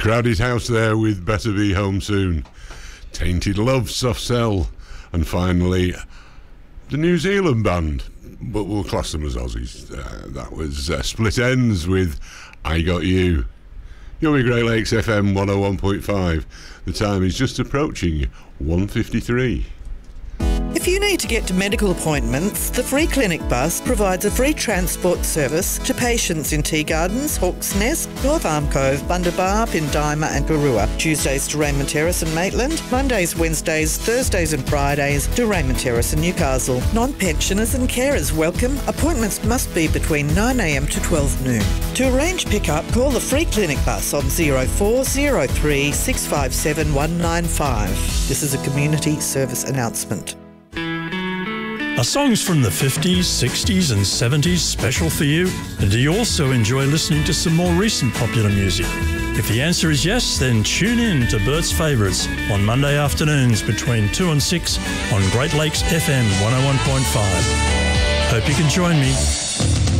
Crowded House there with Better Be Home Soon. Tainted Love, Soft Cell. And finally, the New Zealand band, but we'll class them as Aussies. That was Split Ends with I Got You. You're with Great Lakes FM 101.5. The time is just approaching 1:53. If you need to get to medical appointments, the Free Clinic Bus provides a free transport service to patients in Tea Gardens, Hawk's Nest, North Arm Cove, Bundabar, Pindima and Garua. Tuesdays to Raymond Terrace and Maitland, Mondays, Wednesdays, Thursdays and Fridays to Raymond Terrace and Newcastle. Non-pensioners and carers welcome. Appointments must be between 9am to 12 noon. To arrange pick-up, call the Free Clinic Bus on 0403 657 195. This is a community service announcement. Are songs from the 50s, 60s and 70s special for you? And do you also enjoy listening to some more recent popular music? If the answer is yes, then tune in to Bert's Favourites on Monday afternoons between 2 and 6 on Great Lakes FM 101.5. Hope you can join me.